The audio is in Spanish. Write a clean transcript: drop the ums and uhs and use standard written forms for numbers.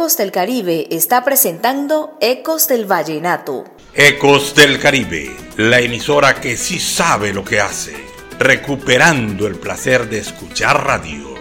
Ecos del Caribe está presentando Ecos del Vallenato. Ecos del Caribe, la emisora que sí sabe lo que hace, recuperando el placer de escuchar radio.